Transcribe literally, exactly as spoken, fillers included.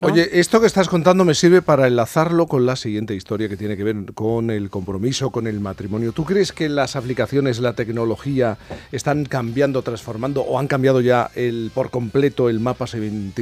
¿no? Oye, esto que estás contando me sirve para enlazarlo con la siguiente historia que tiene que ver con el compromiso, con el matrimonio. ¿Tú crees que las aplicaciones, la tecnología están cambiando, transformando o han cambiado ya el, por completo el mapa